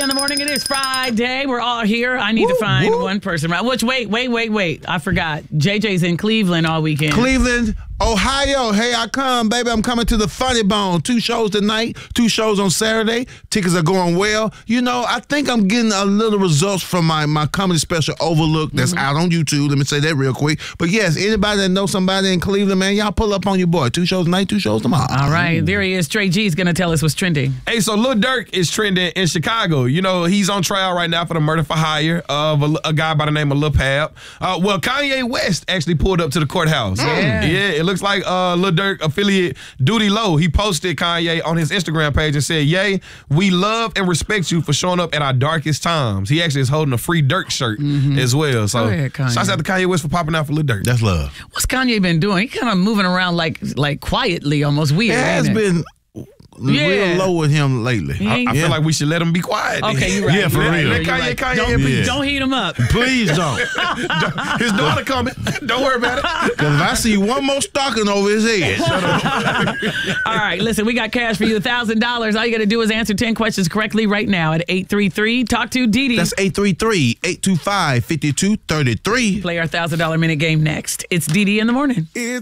in the morning. It is Friday. We're all here. I need to find one person. Which, wait. I forgot. JJ's in Cleveland all weekend. Cleveland, Ohio. Hey, I come, baby. I'm coming to the Funny Bone. 2 shows tonight, 2 shows on Saturday. Tickets are going well. You know, I think I'm getting a little results from my comedy special, Overlook, that's out on YouTube. Let me say that real quick. But yes, anybody that knows somebody in Cleveland, man, y'all pull up on your boy. 2 shows tonight, 2 shows tomorrow. All right. There he is. Trey G's going to tell us what's trending. Hey, so Lil Durk is trending in Chicago. You know, he's on trial right now for the murder for hire of a guy by the name of Lil Pab. Well, Kanye West actually pulled up to the courthouse. Yeah. It looks like Lil Durk affiliate Duty Low, he posted Kanye on his Instagram page and said, "Yay, we love and respect you for showing up at our darkest times." He actually is holding a Free Durk shirt as well. So, Go ahead, Kanye. shouts out to Kanye West for popping out for Lil Durk. That's love. What's Kanye been doing? He kind of moving around like quietly, almost weird. It has been real low with him lately. I feel like we should let him be quiet. Okay, you're right. Yeah, for real. Let You're Kanye. Don't heat him up. Please don't. His daughter coming. Don't worry about it. Because if I see one more stocking over his head. All right, listen, we got cash for you, $1,000. All you got to do is answer 10 questions correctly right now at 833. Talk to Didi. That's 833-825-5233. Play our $1,000 minute game next. It's Didi in the morning.